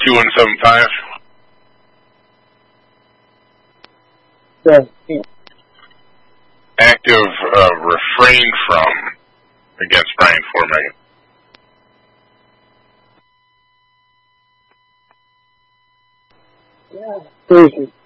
2175. Yeah. Active refrain from against Brian Formegan. Yeah. Crazy.